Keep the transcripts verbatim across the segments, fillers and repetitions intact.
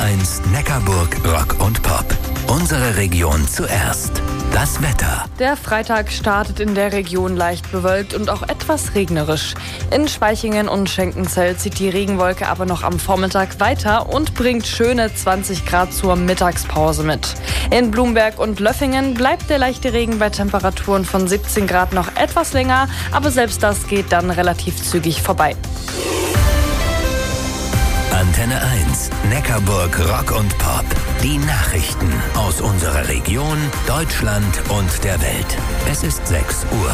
eins Neckarburg Rock und Pop. Unsere Region zuerst. Das Wetter. Der Freitag startet in der Region leicht bewölkt und auch etwas regnerisch. In Spaichingen und Schenkenzell zieht die Regenwolke aber noch am Vormittag weiter und bringt schöne zwanzig Grad zur Mittagspause mit. In Blumberg und Löffingen bleibt der leichte Regen bei Temperaturen von siebzehn Grad noch etwas länger, aber selbst das geht dann relativ zügig vorbei. Antenne eins, Neckarburg Rock und Pop. Die Nachrichten aus unserer Region, Deutschland und der Welt. Es ist sechs Uhr.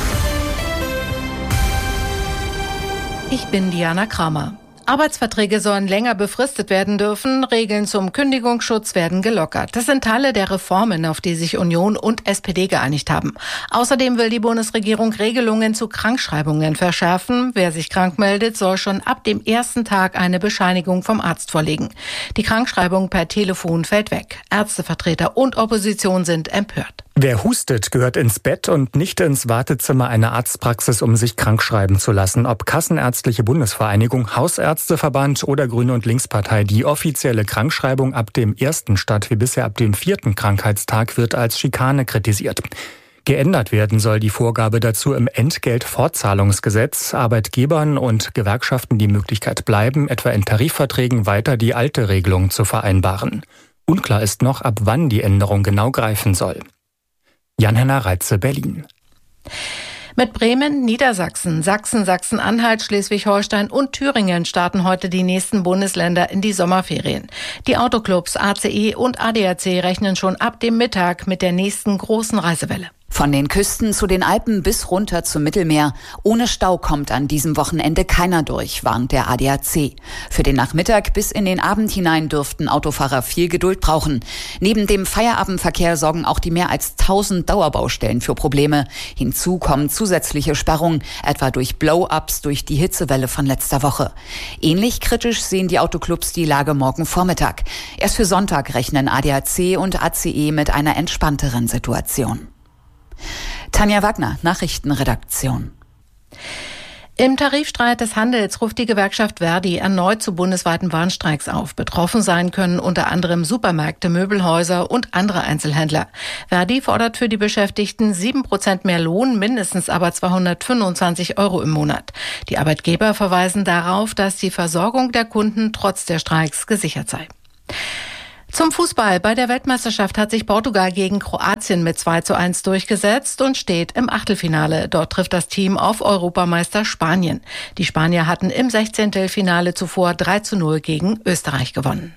Ich bin Diana Kramer. Arbeitsverträge sollen länger befristet werden dürfen, Regeln zum Kündigungsschutz werden gelockert. Das sind Teile der Reformen, auf die sich Union und S P D geeinigt haben. Außerdem will die Bundesregierung Regelungen zu Krankschreibungen verschärfen. Wer sich krank meldet, soll schon ab dem ersten Tag eine Bescheinigung vom Arzt vorlegen. Die Krankschreibung per Telefon fällt weg. Ärztevertreter und Opposition sind empört. Wer hustet, gehört ins Bett und nicht ins Wartezimmer einer Arztpraxis, um sich krankschreiben zu lassen. Ob Kassenärztliche Bundesvereinigung, Hausärzteverband oder Grüne- und Linkspartei, die offizielle Krankschreibung ab dem ersten statt wie bisher ab dem vierten Krankheitstag wird als Schikane kritisiert. Geändert werden soll die Vorgabe dazu im Entgeltfortzahlungsgesetz. Arbeitgebern und Gewerkschaften die Möglichkeit bleiben, etwa in Tarifverträgen weiter die alte Regelung zu vereinbaren. Unklar ist noch, ab wann die Änderung genau greifen soll. Jan-Henner Reitze, Berlin. Mit Bremen, Niedersachsen, Sachsen, Sachsen-Anhalt, Schleswig-Holstein und Thüringen starten heute die nächsten Bundesländer in die Sommerferien. Die Autoclubs A C E und A D A C rechnen schon ab dem Mittag mit der nächsten großen Reisewelle. Von den Küsten zu den Alpen bis runter zum Mittelmeer. Ohne Stau kommt an diesem Wochenende keiner durch, warnt der A D A C. Für den Nachmittag bis in den Abend hinein dürften Autofahrer viel Geduld brauchen. Neben dem Feierabendverkehr sorgen auch die mehr als tausend Dauerbaustellen für Probleme. Hinzu kommen zusätzliche Sperrungen, etwa durch Blow-ups durch die Hitzewelle von letzter Woche. Ähnlich kritisch sehen die Autoclubs die Lage morgen Vormittag. Erst für Sonntag rechnen A D A C und A C E mit einer entspannteren Situation. Tanja Wagner, Nachrichtenredaktion. Im Tarifstreit des Handels ruft die Gewerkschaft Verdi erneut zu bundesweiten Warnstreiks auf. Betroffen sein können unter anderem Supermärkte, Möbelhäuser und andere Einzelhändler. Verdi fordert für die Beschäftigten sieben Prozent mehr Lohn, mindestens aber zweihundertfünfundzwanzig Euro im Monat. Die Arbeitgeber verweisen darauf, dass die Versorgung der Kunden trotz der Streiks gesichert sei. Zum Fußball. Bei der Weltmeisterschaft hat sich Portugal gegen Kroatien mit zwei zu eins durchgesetzt und steht im Achtelfinale. Dort trifft das Team auf Europameister Spanien. Die Spanier hatten im Sechzehntelfinale zuvor drei zu null gegen Österreich gewonnen.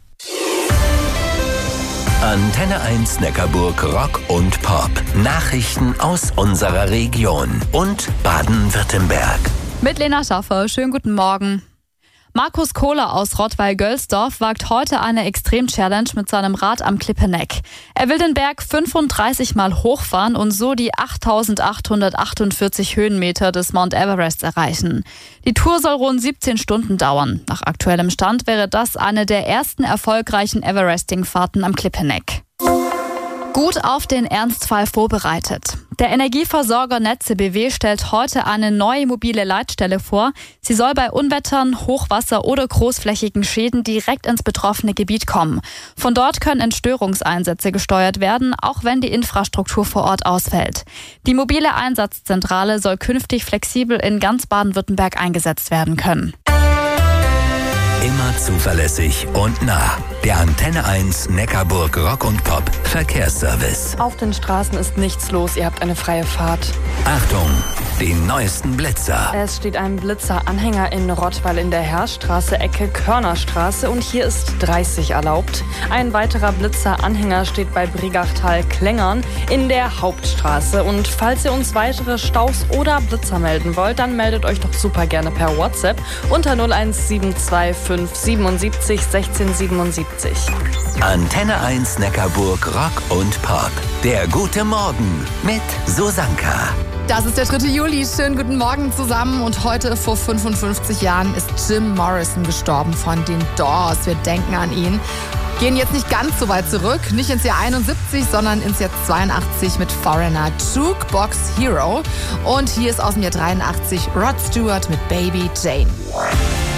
Antenne eins Neckarburg Rock und Pop. Nachrichten aus unserer Region und Baden-Württemberg. Mit Lena Schaffer. Schönen guten Morgen. Markus Kohler aus Rottweil-Gölsdorf wagt heute eine Extrem-Challenge mit seinem Rad am Klippeneck. Er will den Berg fünfunddreißig Mal hochfahren und so die achttausendachthundertachtundvierzig Höhenmeter des Mount Everest erreichen. Die Tour soll rund siebzehn Stunden dauern. Nach aktuellem Stand wäre das eine der ersten erfolgreichen Everesting-Fahrten am Klippeneck. Gut auf den Ernstfall vorbereitet. Der Energieversorger Netze B W stellt heute eine neue mobile Leitstelle vor. Sie soll bei Unwettern, Hochwasser oder großflächigen Schäden direkt ins betroffene Gebiet kommen. Von dort können Entstörungseinsätze gesteuert werden, auch wenn die Infrastruktur vor Ort ausfällt. Die mobile Einsatzzentrale soll künftig flexibel in ganz Baden-Württemberg eingesetzt werden können. Immer zuverlässig und nah. Der Antenne eins Neckarburg Rock und Pop Verkehrsservice. Auf den Straßen ist nichts los, ihr habt eine freie Fahrt. Achtung, den neuesten Blitzer. Es steht ein Blitzer-Anhänger in Rottweil in der Herrstraße, Ecke Körnerstraße und hier ist dreißig erlaubt. Ein weiterer Blitzer-Anhänger steht bei Brigachtal-Klängern in der Hauptstraße. Und falls ihr uns weitere Staus oder Blitzer melden wollt, dann meldet euch doch super gerne per WhatsApp unter null eins sieben zwei fünf siebenundsiebzig sechzehn siebenundsiebzig. Antenne eins Neckarburg Rock und Pop. Der gute Morgen mit Susanka. Das ist der dritte Juli. Schönen guten Morgen zusammen. Und heute vor fünfundfünfzig Jahren ist Jim Morrison gestorben von den Doors. Wir denken an ihn. Gehen jetzt nicht ganz so weit zurück, nicht ins Jahr einundsiebzig, sondern ins Jahr zweiundachtzig mit Foreigner, Jukebox Hero. Und hier ist aus dem Jahr dreiundachtzig Rod Stewart mit Baby Jane.